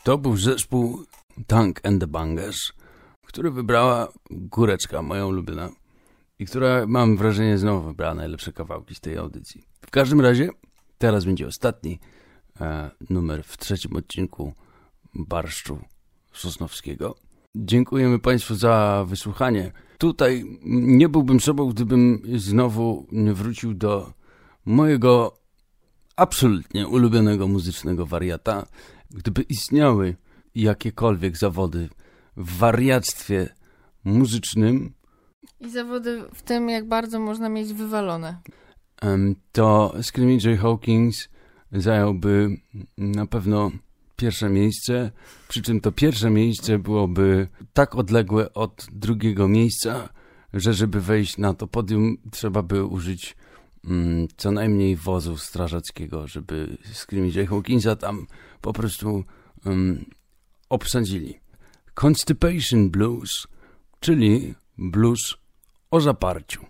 To był zespół Tank and the Bangas, który wybrała Góreczka, moja ulubiona, i która, mam wrażenie, znowu wybrała najlepsze kawałki z tej audycji. W każdym razie, teraz będzie ostatni numer w trzecim odcinku Barszczu Sosnowskiego. Dziękujemy Państwu za wysłuchanie. Tutaj nie byłbym sobą, gdybym znowu nie wrócił do mojego absolutnie ulubionego muzycznego wariata. Gdyby istniały jakiekolwiek zawody w wariactwie muzycznym i zawody w tym, jak bardzo można mieć wywalone, to Screaming Jay Hawkins zająłby na pewno pierwsze miejsce, przy czym to pierwsze miejsce byłoby tak odległe od drugiego miejsca, że żeby wejść na to podium, trzeba by użyć co najmniej wozu strażackiego, żeby Screaming Jay Hawkinsa tam po prostu obsadzili. Constipation Blues, czyli blues o zaparciu.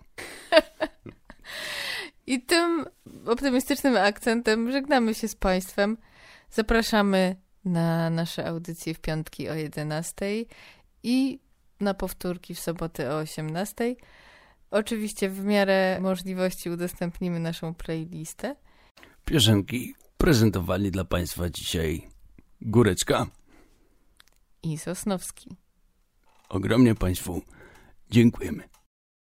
I tym optymistycznym akcentem żegnamy się z Państwem. Zapraszamy na nasze audycje w piątki o 11 i na powtórki w soboty o 18. Oczywiście w miarę możliwości udostępnimy naszą playlistę. Piosenki prezentowali dla Państwa dzisiaj Góreczka i Sosnowski. Ogromnie Państwu dziękujemy.